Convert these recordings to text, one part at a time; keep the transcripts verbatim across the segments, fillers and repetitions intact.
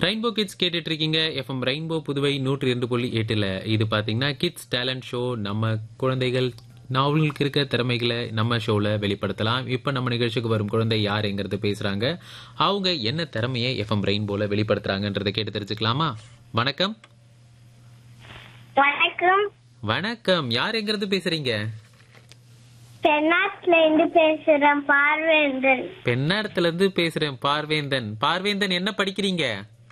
Rainbow kids கேட்டுட்டு இருக்கீங்க. FM rainbow Puduvai நூற்றி இரண்டு புள்ளி எட்டுல இது பாத்தீங்கன்னா கிட்ஸ் டேலண்ட் ஷோ. நம்ம குழந்தைகள் அவங்களுக்கு இருக்க திறமைகளை நம்ம ஷோல வெளிப்படுத்தலாம். இப்ப நம்ம நிகழ்ச்சிக்கு வரும் குழந்தை யாருங்கிறது பேசுறாங்க. அவங்க என்ன திறமையை எஃப்எம் ரெயின்போல வெளிப்படுத்துறாங்கன்றதை கேட்டு தெரிஞ்சுக்கலாமா? வணக்கம். வணக்கம். வணக்கம். யாருங்கிறது பேசுறீங்க? பெண்ணாத்துல இருந்து பேசுறேன், பார்வேந்தன். பெண்ணாடத்துல இருந்து பேசுறேன், பார்வேந்தன். பார்வேந்தன் என்ன படிக்கிறீங்க?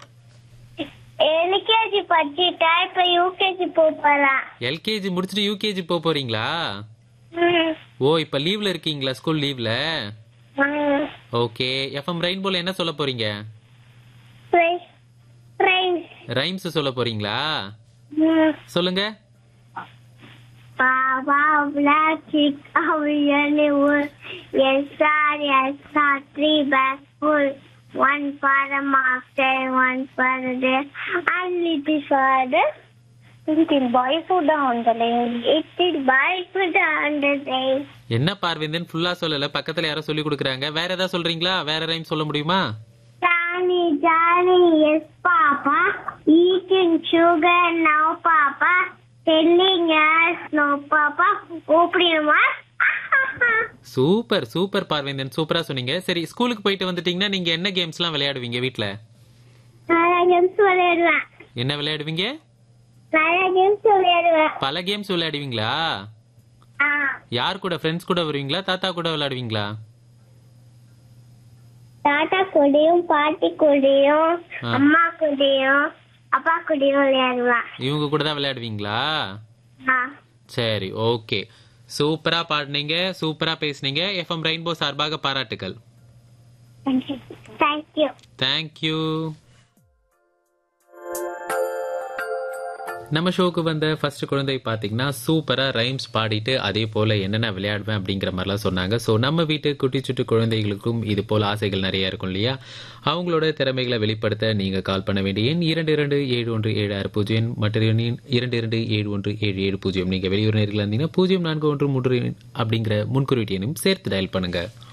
எல்கேஜி படிச்சுட்டா, இப்ப யூகேஜி போறேன். எல்கேஜி முடிச்சுட்டு யூகேஜி போக போறீங்களா? ம். ஓ, இப்ப லீவ்ல இருக்கீங்களா? ஸ்கூல் லீவ்ல. ம். ஓகே. எஃப்எம் ரெயின்போல என்ன சொல்ல போறீங்க? Friends. Friends. ரைம்ஸ் சொல்ல போறீங்களா? ம். சொல்லுங்க. Baba black chick, how really wool. Yes sir, yes sir, three bags full. One for the master, one for the day. And little father. Little boy put on the lane. Little boy put on the lane. என்ன பார்வேந்தன் ஃபுல்லா சொல்லல, பக்கத்துல யாரோ சொல்லி கொடுக்குறாங்க. வேற ஏதாவது சொல்றீங்களா? வேற ரைம் சொல்ல முடியுமா? Johnny, Johnny, yes papa. Eating sugar now papa. Telling us no papa. Opening us. Super super Parvendhan, சூப்பரா சொன்னீங்க. சரி, ஸ்கூலுக்கு போயிட்டு வந்துட்டீங்கன்னா நீங்க என்ன கேம்ஸ் எல்லாம் விளையாடுவீங்க வீட்ல? நிறைய கேம்ஸ் விளையாடுவேன். என்ன விளையாடுவீங்க? நிறைய கேம்ஸ் விளையாடுவேன். பல கேம்ஸ் விளையாடுவீங்களா? ஆ. யார் கூட? ஃப்ரெண்ட்ஸ் கூட வருவீங்களா? தாத்தா கூட விளையாடுவீங்களா? தாத்தா கூடயும் பாட்டி கூடயும் ஆ. அம்மா கூடயும் அப்பா கூடயும் விளையாடுவேன். இவங்க கூட தான் விளையாடுவீங்களா? ஆ. சரி, ஓகே. சூப்பரா பாடுனீங்க, சூப்பரா பேசுனீங்க. எஃப்எம் ரெயின்போ சார்பாக பாராட்டுகள். தேங்க்யூ. தேங்க்யூ. நம்ம ஷோக்கு வந்த ஃபர்ஸ்ட் குழந்தை பார்த்தீங்கன்னா சூப்பரா ரைம்ஸ் பாடிட்டு அதே போல என்னென்ன விளையாடுவேன் அப்படிங்கிற மாதிரிலாம் சொன்னாங்க. ஸோ நம்ம வீட்டு குட்டி சுட்டு குழந்தைகளுக்கும் இது போல ஆசைகள் நிறைய இருக்கும் இல்லையா? அவங்களோட திறமைகளை வெளிப்படுத்த நீங்க கால் பண்ண வேண்டிய எண் இரண்டு இரண்டு ஏழு ஒன்று ஏழு ஆறு பூஜ்ஜியம் மற்ற எண் இரண்டு இரண்டு ஏழு ஒன்று ஏழு ஏழு பூஜ்ஜியம். நீங்க வெளியூர் நேரில் இருந்தீங்கன்னா பூஜ்ஜியம் நான்கு ஒன்று மூன்று அப்படிங்கிற முன்குறியீட்டு எண்ணும் சேர்த்து டயல் பண்ணுங்க.